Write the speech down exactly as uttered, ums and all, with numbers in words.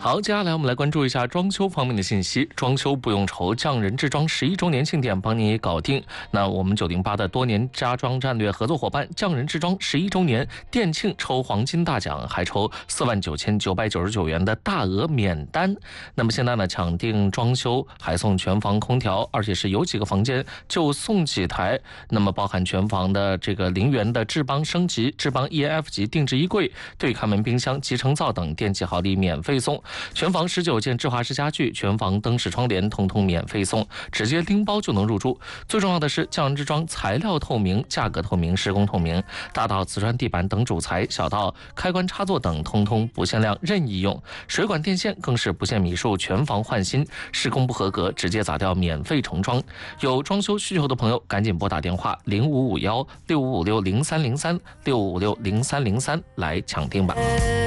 好，接下来我们来关注一下装修方面的信息。装修不用愁，匠人制装十一周年庆典帮你搞定。那我们九零八的多年家装战略合作伙伴匠人制装十一周年店庆抽黄金大奖，还抽四万九千九百九十九元的大额免单。那么现在呢，抢定装修还送全房空调，而且是有几个房间就送几台。那么包含全房的这个零元的智邦升级、智邦 E F 级定制衣柜、对开门冰箱、集成灶等电器好礼免费送。全房十九件智华式家具，全房灯饰窗帘通通免费送，直接拎包就能入住。最重要的是，匠人制装材料透明，价格透明，施工透明，大到瓷砖地板等主材，小到开关插座等，通通不限量，任意用。水管电线更是不限米数，全房换新，施工不合格直接砸掉，免费重装。有装修需求的朋友，赶紧拨打电话零五五幺六五五六零三零三六五五六零三零三来抢定吧。